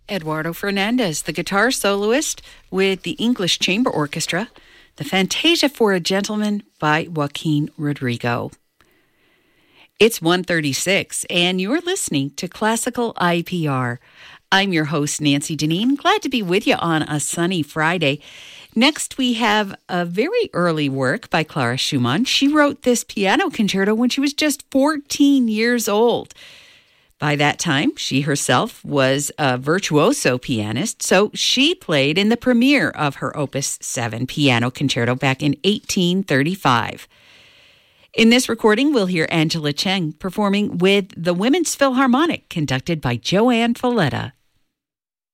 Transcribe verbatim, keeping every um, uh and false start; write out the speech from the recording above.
Eduardo Fernandez, the guitar soloist with the English Chamber Orchestra, the Fantasia for a Gentleman by Joaquin Rodrigo. It's one thirty-six, and you're listening to Classical I P R. I'm your host, Nancy Deneen. Glad to be with you on a sunny Friday. Next, we have a very early work by Clara Schumann. She wrote this piano concerto when she was just fourteen years old. By that time, she herself was a virtuoso pianist, so she played in the premiere of her Opus seven piano concerto back in eighteen thirty-five. In this recording, we'll hear Angela Cheng performing with the Women's Philharmonic, conducted by Joanne Falletta.